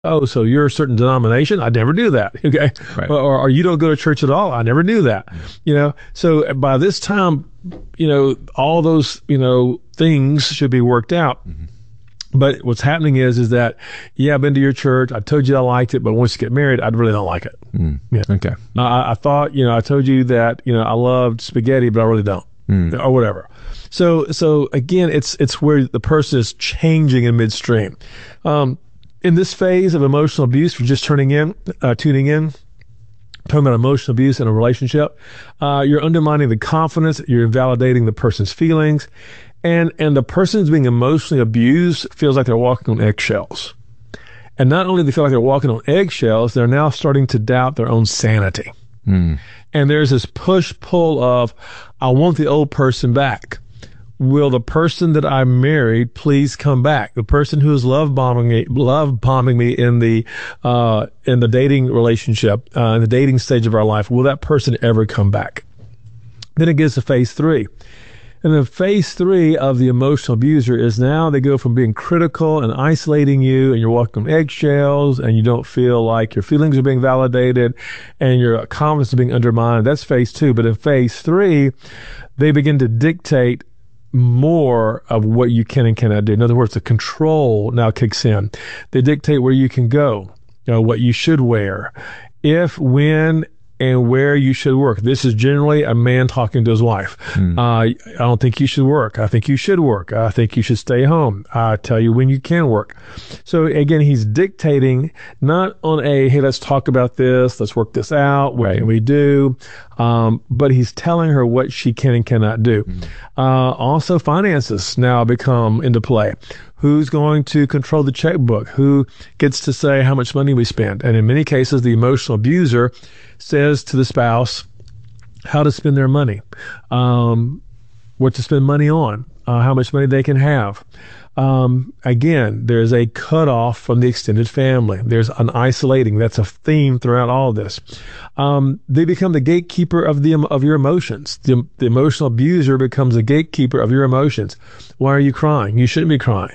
Oh, so you're a certain denomination? I never knew that. Okay. Right. Or you don't go to church at all? I never knew that. So by this time, all those, things should be worked out. Mm-hmm. But what's happening is that, yeah, I've been to your church. I told you I liked it, but once you get married, I really don't like it. Yeah. Okay. I thought, I told you that, I loved spaghetti, but I really don't, or whatever. So again, it's where the person is changing in midstream. In this phase of emotional abuse, you're just tuning in, talking about emotional abuse in a relationship, you're undermining the confidence, you're invalidating the person's feelings, and the person who's being emotionally abused feels like they're walking on eggshells. And not only do they feel like they're walking on eggshells, they're now starting to doubt their own sanity. And there's this push-pull of, I want the old person back. Will the person that I married please come back? The person who is love bombing me in the dating relationship, in the dating stage of our life, will that person ever come back? Then it gets to phase 3. And then phase 3 of the emotional abuser is now they go from being critical and isolating you, and you're walking on eggshells, and you don't feel like your feelings are being validated, and your confidence is being undermined. That's phase 2. But in phase 3, they begin to dictate more of what you can and cannot do. In other words, the control now kicks in. They dictate where you can go, what you should wear, if, when, and where you should work. This is generally a man talking to his wife. I don't think you should work. I think you should work. I think you should stay home. I tell you when you can work. So again, he's dictating not on hey, let's talk about this. Let's work this out. What can we do? But he's telling her what she can and cannot do. Also, finances now become into play. Who's going to control the checkbook? Who gets to say how much money we spend? And in many cases, the emotional abuser says to the spouse how to spend their money, what to spend money on, how much money they can have. Again, there's a cutoff from the extended family. There's an isolating. That's a theme throughout all of this. They become the gatekeeper of your emotions. The emotional abuser becomes the gatekeeper of your emotions. Why are you crying? You shouldn't be crying.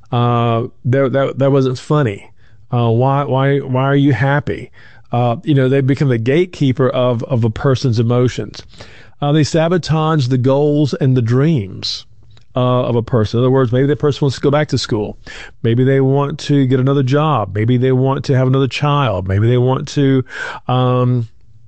That wasn't funny. Why are you happy? They become the gatekeeper of a person's emotions. They sabotage the goals and the dreams of a person. In other words, maybe that person wants to go back to school. Maybe they want to get another job. Maybe they want to have another child. Maybe they want to live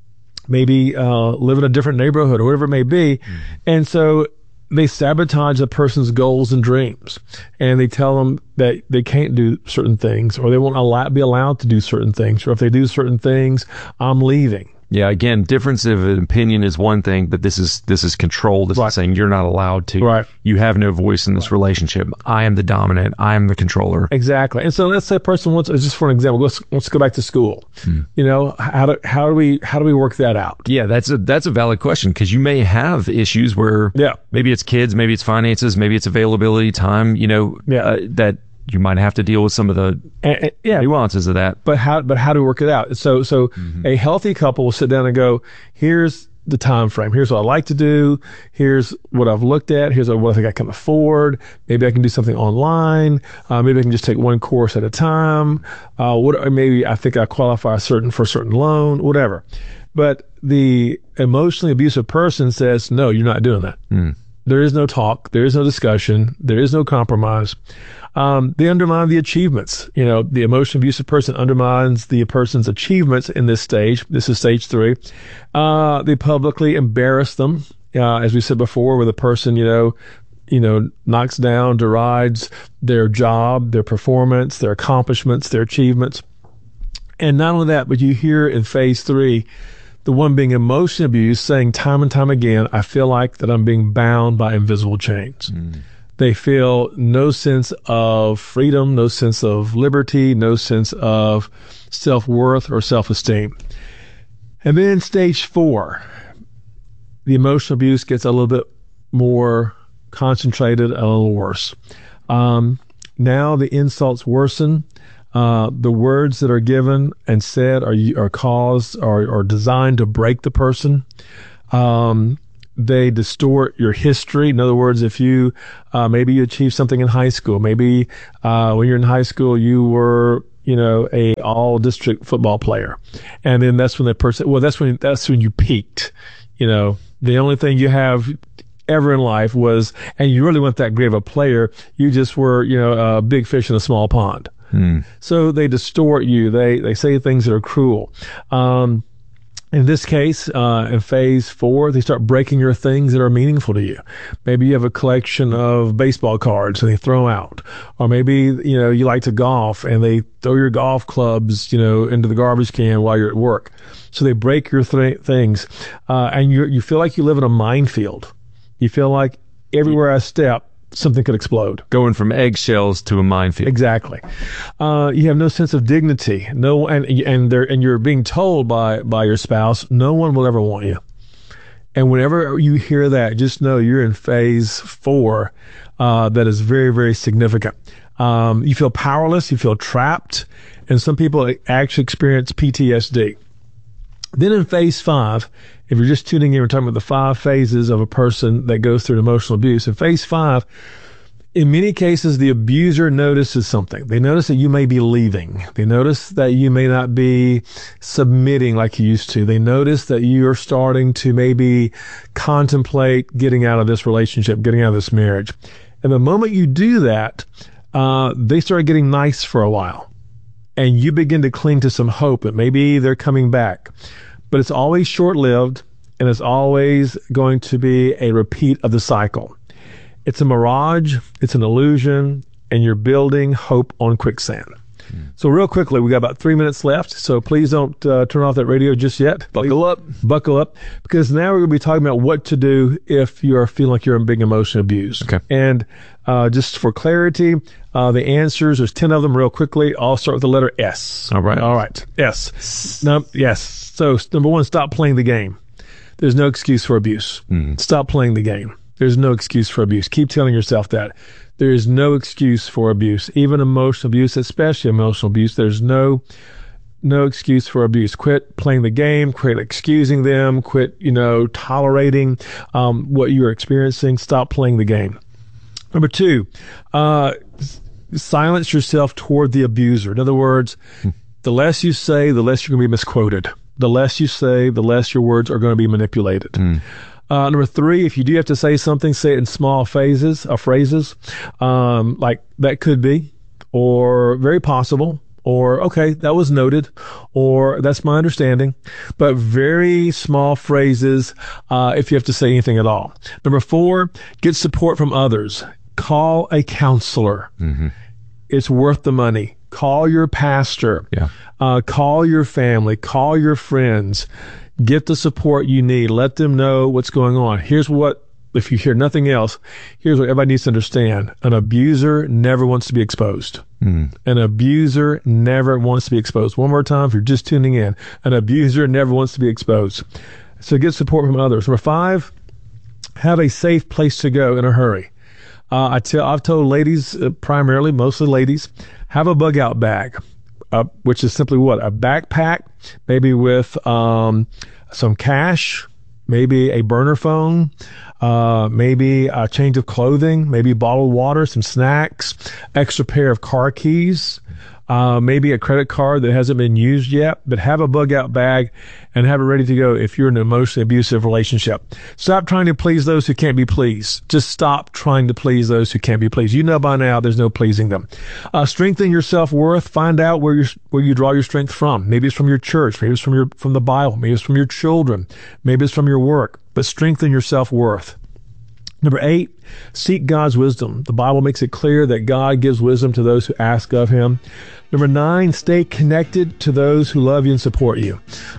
in a different neighborhood or whatever it may be. And so they sabotage a person's goals and dreams, and they tell them that they can't do certain things, or they won't be allowed to do certain things, or if they do certain things, I'm leaving. Yeah, again, difference of opinion is one thing, but this is control. This is saying you're not allowed to. Right. You have no voice in this relationship. I am the dominant. I am the controller. Exactly. And so let's say a person wants, just for an example, wants to go back to school. How do we work that out? Yeah, that's a valid question, because you may have issues where maybe it's kids, maybe it's finances, maybe it's availability, time. That you might have to deal with some of the nuances of that. But how do we work it out? So a healthy couple will sit down and go, here's the time frame. Here's what I like to do. Here's what I've looked at. Here's what I think I can afford. Maybe I can do something online. Maybe I can just take one course at a time. Maybe I think I qualify for a certain loan, whatever. But the emotionally abusive person says, no, you're not doing that. There is no talk. There is no discussion. There is no compromise. They undermine the achievements. The emotionally abusive person undermines the person's achievements in this stage. This is stage 3. They publicly embarrass them, as we said before, where the person, knocks down, derides their job, their performance, their accomplishments, their achievements. And not only that, but you hear in phase 3, the one being emotionally abused saying time and time again, I feel like that I'm being bound by invisible chains. They feel no sense of freedom, no sense of liberty, no sense of self-worth or self-esteem. And then stage 4, the emotional abuse gets a little bit more concentrated, a little worse. Now the insults worsen. The words that are given and said are designed to break the person. They distort your history. In other words, if maybe you achieved something in high school, maybe when you're in high school you were a all district football player. And then that's when that's when you peaked. The only thing you have ever in life was, and you really weren't that great of a player. You just were, a big fish in a small pond. So they distort you. They say things that are cruel. In this case, in phase 4, they start breaking your things that are meaningful to you. Maybe you have a collection of baseball cards and they throw out. Or maybe, you like to golf and they throw your golf clubs, into the garbage can while you're at work. So they break your things. And you feel like you live in a minefield. You feel like everywhere I step, something could explode. Going from eggshells to a minefield. Exactly. You have no sense of dignity. No, and you're being told by your spouse, no one will ever want you. And whenever you hear that, just know you're in phase 4. That is very, very significant. You feel powerless. You feel trapped. And some people actually experience PTSD. Then in phase 5, if you're just tuning in, we're talking about the 5 phases of a person that goes through emotional abuse. In phase 5, in many cases, the abuser notices something. They notice that you may be leaving. They notice that you may not be submitting like you used to. They notice that you're starting to maybe contemplate getting out of this relationship, getting out of this marriage. And the moment you do that, they start getting nice for a while. And you begin to cling to some hope that maybe they're coming back. But it's always short-lived, and it's always going to be a repeat of the cycle. It's a mirage, it's an illusion, and you're building hope on quicksand. So real quickly, we got about 3 minutes left, so please don't turn off that radio just yet. Buckle up, because now we're going to be talking about what to do if you're feeling like you're in big emotional abuse. Okay. And just for clarity, the answers, there's 10 of them real quickly. I'll start with the letter S. All right. S. Yes. So number 1, stop playing the game. There's no excuse for abuse. Stop playing the game. There's no excuse for abuse. Keep telling yourself that. There is no excuse for abuse, even emotional abuse, especially emotional abuse. There's no excuse for abuse. Quit playing the game. Quit excusing them. Quit, tolerating what you're experiencing. Stop playing the game. Number 2, silence yourself toward the abuser. In other words, the less you say, the less you're going to be misquoted. The less you say, the less your words are going to be manipulated. Number 3, if you do have to say something, say it in small phrases, like that could be, or very possible, or okay, that was noted, or that's my understanding, but very small phrases if you have to say anything at all. Number 4, get support from others. Call a counselor. It's worth the money. Call your pastor. Call your family. Call your friends. Get the support you need. Let them know what's going on. Here's what, if you hear nothing else, here's what everybody needs to understand. An abuser never wants to be exposed. An abuser never wants to be exposed. One more time, if you're just tuning in, an abuser never wants to be exposed. So get support from others. Number 5, have a safe place to go in a hurry. I've told ladies, primarily, mostly ladies, have a bug out bag, which is simply what? A backpack, maybe with some cash, maybe a burner phone, maybe a change of clothing, maybe bottled water, some snacks, extra pair of car keys, maybe a credit card that hasn't been used yet, but have a bug out bag and have it ready to go if you're in an emotionally abusive relationship. Stop trying to please those who can't be pleased. Just stop trying to please those who can't be pleased. You know by now there's no pleasing them. Strengthen your self-worth. Find out where you draw your strength from. Maybe it's from your church. Maybe it's from the Bible. Maybe it's from your children. Maybe it's from your work. But strengthen your self-worth. Number 8, seek God's wisdom. The Bible makes it clear that God gives wisdom to those who ask of him. Number 9, stay connected to those who love you and support you.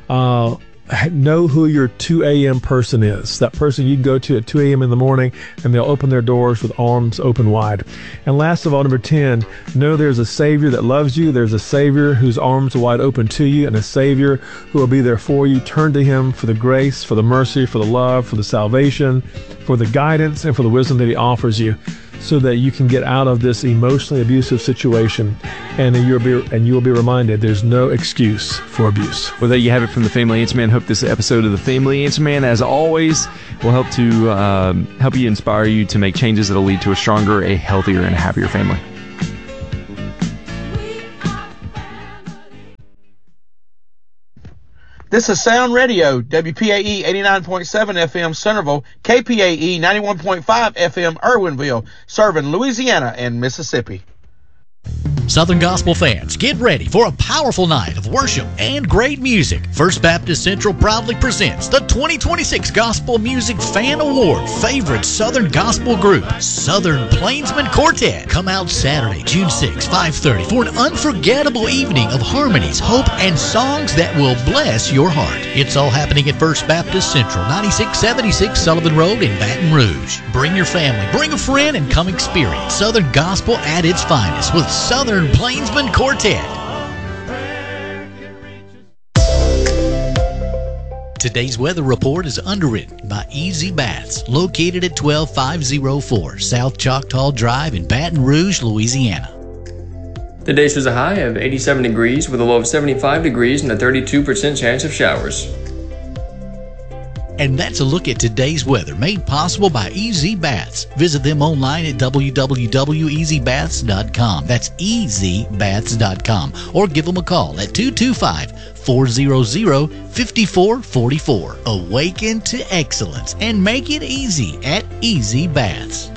Know who your 2 a.m. person is. That person you go to at 2 a.m. in the morning, and they'll open their doors with arms open wide. And last of all, number 10, know there's a Savior that loves you. There's a Savior whose arms are wide open to you, and a Savior who will be there for you. Turn to him for the grace, for the mercy, for the love, for the salvation, for the guidance, and for the wisdom that he offers you, so that you can get out of this emotionally abusive situation, and you will be reminded there's no excuse for abuse. Well, there you have it from the Family Answer Man. Hope this episode of the Family Answer Man, as always, will help you inspire you to make changes that will lead to a stronger, a healthier, and happier family. This is Sound Radio, WPAE 89.7 FM Centerville, KPAE 91.5 FM Irwinville, serving Louisiana and Mississippi. Southern Gospel fans, get ready for a powerful night of worship and great music. First Baptist Central proudly presents the 2026 Gospel Music Fan Award Favorite Southern Gospel Group, Southern Plainsman Quartet. Come out Saturday, June 6, 5:30 for an unforgettable evening of harmonies, hope, and songs that will bless your heart. It's all happening at First Baptist Central, 9676 Sullivan Road in Baton Rouge. Bring your family, bring a friend, and come experience Southern Gospel at its finest with Southern Plainsman Quartet. Today's weather report is underwritten by Easy Baths, located at 12504 South Choctaw Drive in Baton Rouge, Louisiana. The day shows a high of 87 degrees with a low of 75 degrees and a 32% chance of showers. And that's a look at today's weather, made possible by Easy Baths. Visit them online at www.easybaths.com. That's easybaths.com. Or give them a call at 225-400-5444. Awaken to excellence and make it easy at Easy Baths.